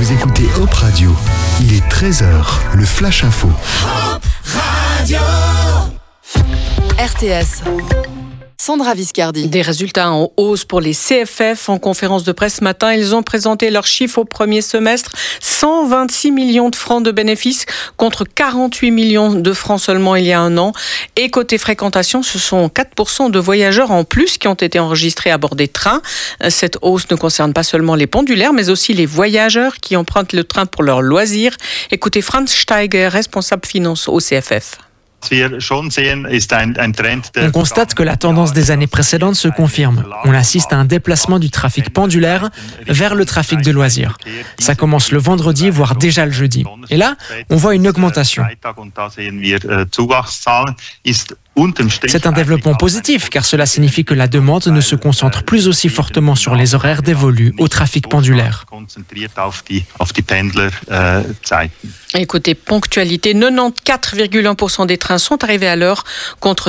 Vous écoutez Hop Radio. Il est 13h, le Flash Info. Hop Radio. RTS. Sandra Viscardi. Des résultats en hausse pour les CFF. En conférence de presse ce matin, ils ont présenté leurs chiffres au premier semestre. 126 millions de francs de bénéfices contre 48 millions de francs seulement il y a un an. Et côté fréquentation, ce sont 4% de voyageurs en plus qui ont été enregistrés à bord des trains. Cette hausse ne concerne pas seulement les pendulaires, mais aussi les voyageurs qui empruntent le train pour leurs loisirs. Écoutez Franz Steiger, responsable finance au CFF. On constate que la tendance des années précédentes se confirme. On assiste à un déplacement du trafic pendulaire vers le trafic de loisirs. Ça commence le vendredi, voire déjà le jeudi. Et là, on voit une augmentation. C'est un développement positif, car cela signifie que la demande ne se concentre plus aussi fortement sur les horaires dévolus au trafic pendulaire. Et côté ponctualité, 94,1% des trains sont arrivés à l'heure contre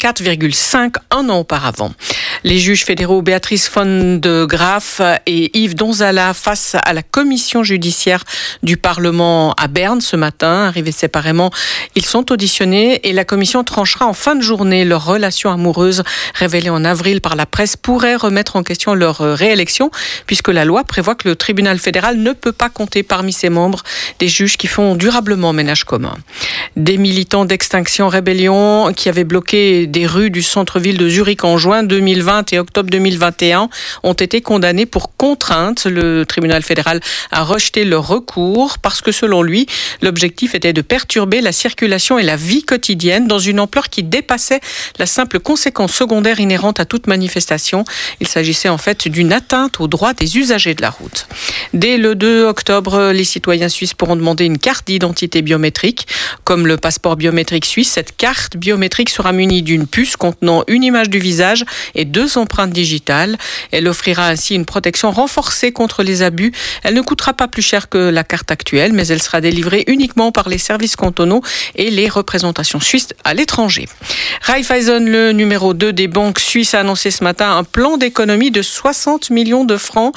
94,5% un an auparavant. Les juges fédéraux Béatrice von de Graaf et Yves Donzala face à la commission judiciaire du Parlement à Berne ce matin. Arrivés séparément, ils sont auditionnés et la commission tranchera en fin de journée. Leur relation amoureuse révélée en avril par la presse pourrait remettre en question leur réélection puisque la loi prévoit que le tribunal fédéral ne peut pas compter parmi ses membres des juges qui font durablement ménage commun. Des militants d'Extinction Rébellion qui avaient bloqué des rues du centre-ville de Zurich en juin 2020 et octobre 2021 ont été condamnés pour contrainte. Le tribunal fédéral a rejeté leur recours parce que selon lui, l'objectif était de perturber la circulation et la vie quotidienne dans une ampleur qui dépassait la simple conséquence secondaire inhérente à toute manifestation. Il s'agissait en fait d'une atteinte aux droits des usagers de la route. Dès le 2 octobre, les citoyens suisses pourront demander une carte d'identité biométrique. Comme le passeport biométrique suisse, cette carte biométrique sera munie d'une puce contenant une image du visage et 2 empreintes digitales. Elle offrira ainsi une protection renforcée contre les abus. Elle ne coûtera pas plus cher que la carte actuelle, mais elle sera délivrée uniquement par les services cantonaux et les représentations suisses à l'étranger. Raiffeisen, le numéro 2 des banques suisses, a annoncé ce matin un plan d'économie de 60 millions de francs.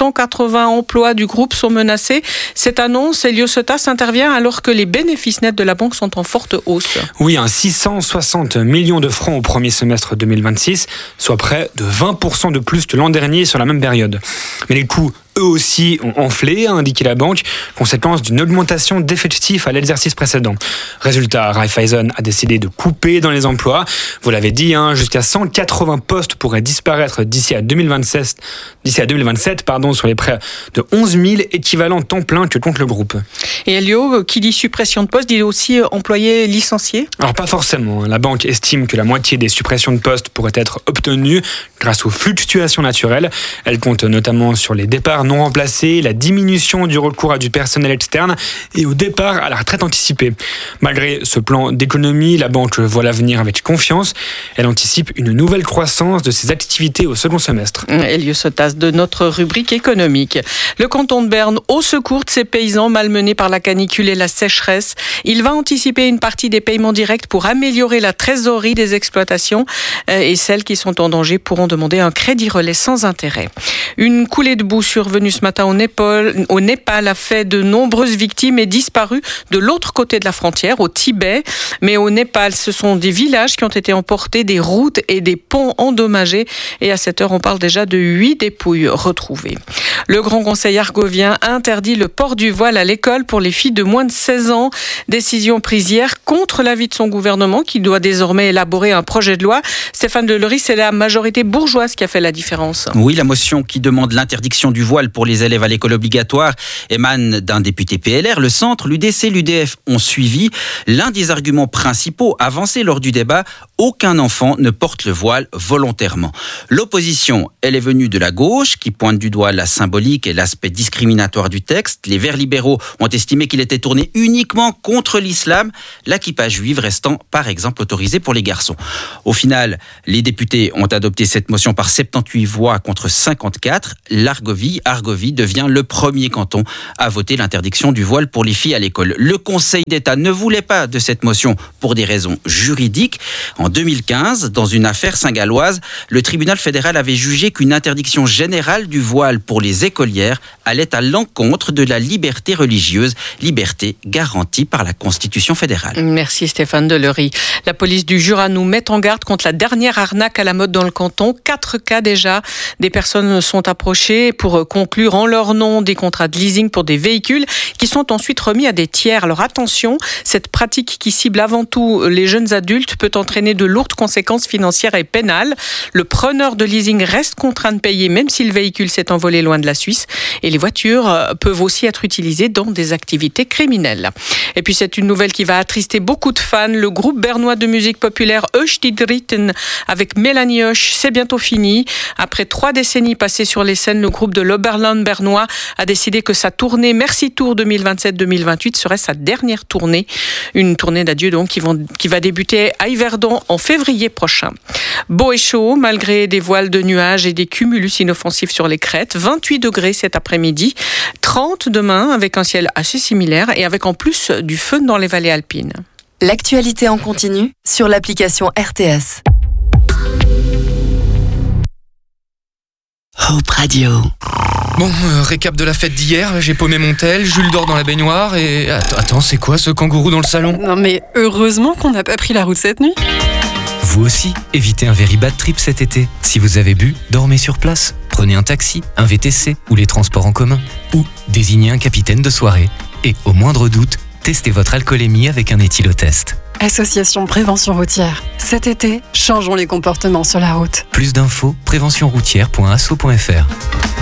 180 emplois du groupe sont menacés. Cette annonce, Elio Sotas, intervient alors que les bénéfices nets de la banque sont en forte hausse. Oui, 660 millions de francs au premier semestre 2026, soit près de 20% de plus que l'an dernier sur la même période. Mais les coûts, eux aussi, ont enflé, a indiqué la banque, conséquence d'une augmentation d'effectifs à l'exercice précédent. Résultat, Raiffeisen a décidé de couper dans les emplois. Vous l'avez dit, jusqu'à 180 postes pourraient disparaître d'ici à 2027, sur les près de 11 000 équivalents temps plein que compte le groupe. Et Elio, qui dit suppression de postes, dit aussi employés licenciés ? Alors pas forcément. La banque estime que la moitié des suppressions de postes pourraient être obtenues grâce aux fluctuations naturelles. Elle compte notamment sur les départs non remplacés, la diminution du recours à du personnel externe et au départ à la retraite anticipée. Malgré ce plan d'économie, la banque voit l'avenir avec confiance. Elle anticipe une nouvelle croissance de ses activités au second semestre. Elio Sotas de notre rubrique économique. Le canton de Berne au secours de ses paysans malmenés par la canicule et la sécheresse. Il va anticiper une partie des paiements directs pour améliorer la trésorerie des exploitations et celles qui sont en danger pourront demander un crédit relais sans intérêt. Une coulée de boue survenue ce matin au Népal a fait de nombreuses victimes et disparu de l'autre côté de la frontière, au Tibet. Mais au Népal, ce sont des villages qui ont été emportés, des routes et des ponts endommagés. Et à cette heure, on parle déjà de 8 dépouilles retrouvées. Le Grand Conseil argovien interdit le port du voile à l'école pour les filles de moins de 16 ans. Décision prise hier contre l'avis de son gouvernement qui doit désormais élaborer un projet de loi. Stéphane Delory, c'est la majorité bourgeoise qui a fait la différence. Oui, la motion qui demande l'interdiction du voile pour les élèves à l'école obligatoire émane d'un député PLR. Le Centre, l'UDC, l'UDF ont suivi. L'un des arguments principaux avancés lors du débat, aucun enfant ne porte le voile volontairement. L'opposition, elle est venue de la gauche qui pointe du doigt la symbolique et l'aspect discriminatoire du texte. Les Verts libéraux ont estimé qu'il était tourné uniquement contre l'islam, la kippa juive restant par exemple autorisée pour les garçons. Au final, les députés ont adopté cette motion par 78 voix contre 54. L'Argovie a Argovie devient le premier canton à voter l'interdiction du voile pour les filles à l'école. Le Conseil d'État ne voulait pas de cette motion pour des raisons juridiques. En 2015, dans une affaire saint-galloise, le tribunal fédéral avait jugé qu'une interdiction générale du voile pour les écolières allait à l'encontre de la liberté religieuse, liberté garantie par la Constitution fédérale. Merci Stéphane Delory. La police du Jura nous met en garde contre la dernière arnaque à la mode dans le canton. 4 cas déjà. Des personnes sont approchées pour conclure en leur nom des contrats de leasing pour des véhicules qui sont ensuite remis à des tiers. Alors attention, cette pratique qui cible avant tout les jeunes adultes peut entraîner de lourdes conséquences financières et pénales. Le preneur de leasing reste contraint de payer même si le véhicule s'est envolé loin de la Suisse. Et les voitures peuvent aussi être utilisées dans des activités criminelles. Et puis c'est une nouvelle qui va attrister beaucoup de fans. Le groupe bernois de musique populaire Hoche die Dritten avec Mélanie Hoche, c'est bientôt fini. Après 3 décennies passées sur les scènes, le groupe de l'Oberland bernois a décidé que sa tournée Merci Tour 2027-2028 serait sa dernière tournée. Une tournée d'adieu donc qui va débuter à Yverdon en février prochain. Beau et chaud, malgré des voiles de nuages et des cumulus inoffensifs sur les crêtes. 28 degrés cet après-midi, 30 demain avec un ciel assez similaire et avec en plus du feu dans les vallées alpines. L'actualité en continu sur l'application RTS. Hope Radio. Bon, récap de la fête d'hier, j'ai paumé mon tel, Jules dort dans la baignoire et... Attends, c'est quoi ce kangourou dans le salon ? Non mais heureusement qu'on n'a pas pris la route cette nuit. Vous aussi, évitez un very bad trip cet été. Si vous avez bu, dormez sur place. Prenez un taxi, un VTC ou les transports en commun. Ou désignez un capitaine de soirée. Et au moindre doute, testez votre alcoolémie avec un éthylotest. Association Prévention Routière. Cet été, changeons les comportements sur la route. Plus d'infos, préventionroutière.asso.fr.